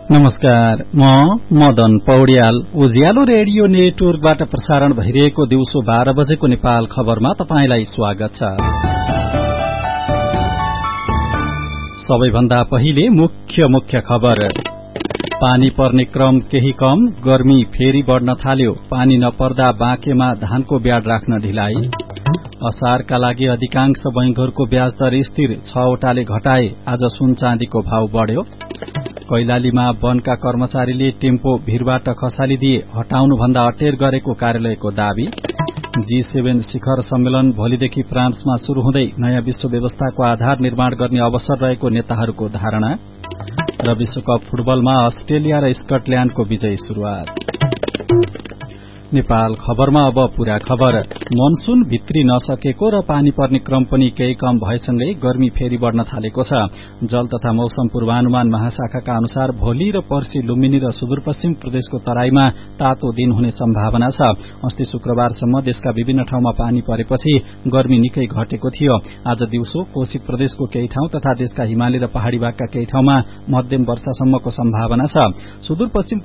नमस्कार, म मदन पौड्याल। उज्यालो रेडियो नेटवर्कबाट प्रसारण भइरहेको दिउँसो 12 बजेको नेपाल खबरमा तपाईंलाई स्वागत छ। सबैभन्दा पहिले मुख्य खबर। पानी पर्ने क्रम केही कम, गर्मी फेरि बढ्न थाल्यो। पानी नपर्दा बाँकेमा धानको ब्याड राख्न ढिलाइ। असारका लागि अधिकांश बैंकहरूको ब्याज दर स्थिर, 6 वटाले घटाए। आज सुन चाँदीको भाव बढ्यो। कैलालीमा वनका कर्मचारीले टेम्पो भीरबाट खसालिदिए, हटाउनुभन्दा अटेर गरेको कार्यालयको दावी। G7 शिखर सम्मेलन भोलिदेखि फ्रान्समा शुरू हुँदै नयाँ विश्व व्यवस्थाको आधार निर्माण गर्ने अवसर रहेको नेताहरूको धारणा र विश्वकप फुटबलमा अस्ट्रेलिया र स्कटल्याण्डको विजयी शुरूआत। नेपाल खबरमा अब पूरा खबर। मनसून भित्री नसकेको र पानी पर्ने क्रम पनि केही कम भएसँगै गर्मी फेरि बढ्न थालेको छ। जल तथा मौसम पूर्वानुमान महाशाखाका अनुसार भोलि र पर्सि लुम्बिनी र सुदूरपश्चिम प्रदेशको तराईमा तातो दिन हुने सम्भावना छ। अस्ति शुक्रबारसम्म देशका विभिन्न ठाउँमा पानी परेपछि गर्मी निकै घटेको थियो। आज दिउँसो कोशी प्रदेशको केही ठाउँ तथा देशका हिमाली र पहाड़ी भागका केही ठाउँमा मध्यम वर्षासम्मको सम्भावना छ। सुदूरपश्चिम